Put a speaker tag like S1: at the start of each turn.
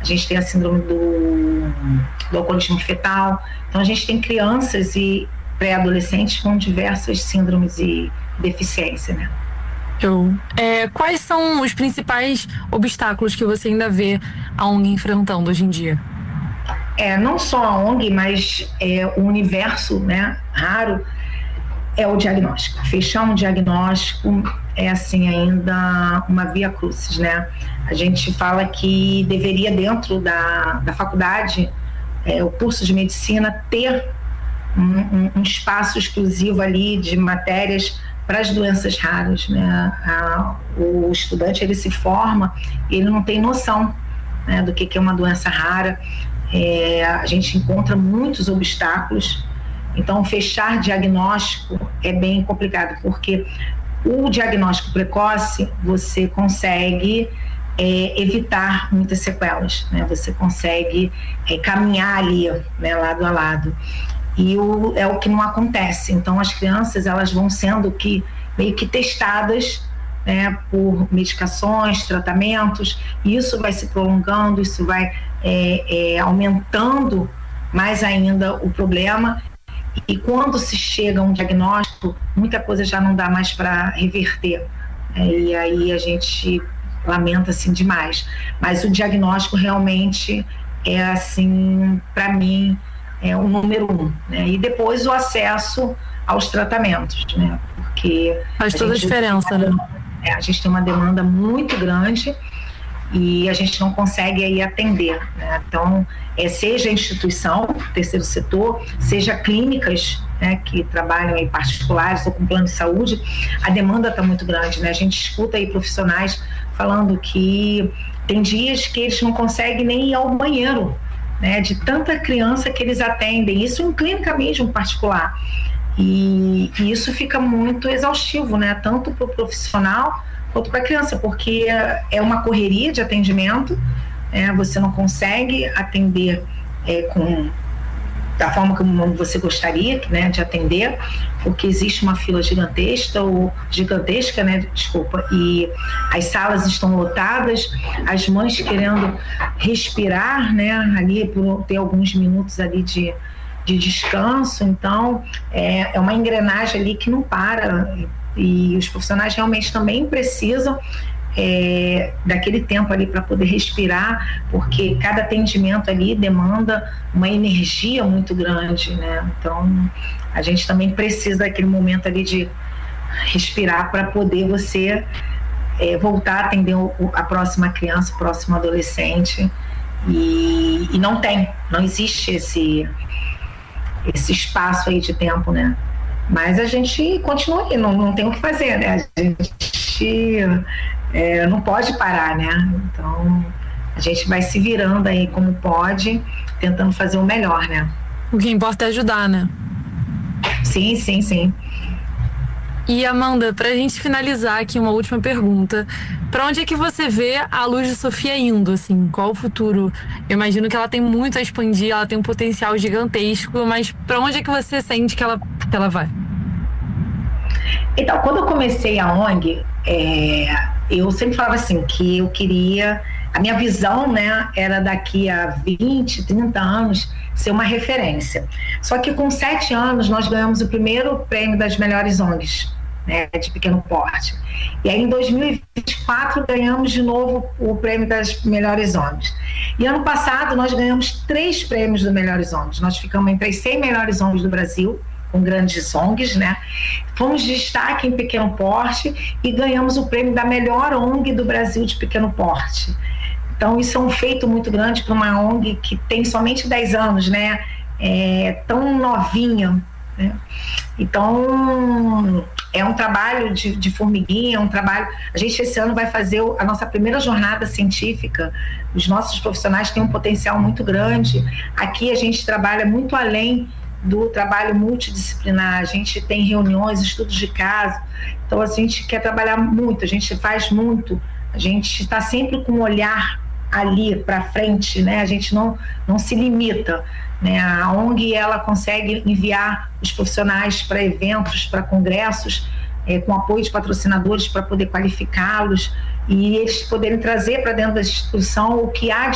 S1: gente tem a síndrome do alcoolismo fetal. Então a gente tem crianças e pré-adolescentes com diversas síndromes e deficiência, né?
S2: Quais são os principais obstáculos que você ainda vê a ONG enfrentando hoje em dia?
S1: Não só a ONG, mas o universo, né, raro, é o diagnóstico. Fechar um diagnóstico é assim ainda uma via crucis, né? A gente fala que deveria dentro da faculdade, o curso de medicina ter um espaço exclusivo ali de matérias para as doenças raras, né? O estudante, ele se forma e ele não tem noção, né, do que é uma doença rara. A gente encontra muitos obstáculos. Então, fechar diagnóstico é bem complicado, porque o diagnóstico precoce, você consegue evitar muitas sequelas, né? Você consegue caminhar ali, né, lado a lado. E é o que não acontece. Então, as crianças, elas vão sendo meio que testadas, né, por medicações, tratamentos, e isso vai se prolongando, isso vai aumentando mais ainda o problema. E quando se chega a um diagnóstico, muita coisa já não dá mais para reverter. E aí a gente lamenta assim demais. Mas o diagnóstico realmente é assim, para mim, o número 1, né? E depois o acesso aos tratamentos, né? Porque
S2: faz toda a diferença, né?
S1: A gente tem uma demanda muito grande e a gente não consegue aí atender, né? Então, seja a instituição, terceiro setor, seja clínicas, né, que trabalham em particulares ou com plano de saúde, a demanda está muito grande, né? A gente escuta aí profissionais falando que tem dias que eles não conseguem nem ir ao banheiro, né, de tanta criança que eles atendem, isso em clínica mesmo particular, e isso fica muito exaustivo, né, tanto para o profissional quanto para a criança, porque é uma correria de atendimento, você não consegue atender da forma como você gostaria, né, de atender, porque existe uma fila gigantesca, né, e as salas estão lotadas, as mães querendo respirar, né, ali por ter alguns minutos ali de descanso. Então é uma engrenagem ali que não para, e os profissionais realmente também precisam daquele tempo ali para poder respirar, porque cada atendimento ali demanda uma energia muito grande, né? Então a gente também precisa daquele momento ali de respirar para poder você voltar a atender a próxima criança, o próximo adolescente, e não existe esse espaço aí de tempo, né? Mas a gente continua aí, não tem o que fazer, né? A gente não pode parar, né? Então a gente vai se virando aí como pode, tentando fazer o melhor, né?
S2: O que importa é ajudar, né?
S1: Sim.
S2: E Amanda, pra gente finalizar aqui, uma última pergunta: pra onde é que você vê a Luz de Sofia indo, assim? Qual o futuro? Eu imagino que ela tem muito a expandir, ela tem um potencial gigantesco, mas pra onde é que você sente que ela vai?
S1: Então, quando eu comecei a ONG, eu sempre falava assim, que eu queria, a minha visão, né, era daqui a 20, 30 anos ser uma referência. Só que com 7 anos nós ganhamos o primeiro prêmio das melhores ONGs, né, de pequeno porte. E aí em 2024 ganhamos de novo o prêmio das melhores ONGs. E ano passado nós ganhamos 3 prêmios das melhores ONGs. Nós ficamos entre as 100 melhores ONGs do Brasil, com grandes ONGs, né? Fomos de destaque em pequeno porte e ganhamos o prêmio da melhor ONG do Brasil de pequeno porte. Então isso é um feito muito grande para uma ONG que tem somente 10 anos, né? Tão novinha, né? Então é um trabalho de formiguinha, é um trabalho. A gente esse ano vai fazer a nossa primeira jornada científica. Os nossos profissionais têm um potencial muito grande. Aqui a gente trabalha muito além do trabalho multidisciplinar, a gente tem reuniões, estudos de caso, então a gente quer trabalhar muito, a gente faz muito, a gente está sempre com um olhar ali para frente, né? A gente não se limita, né? A ONG, ela consegue enviar os profissionais para eventos, para congressos, com apoio de patrocinadores para poder qualificá-los e eles poderem trazer para dentro da instituição o que há de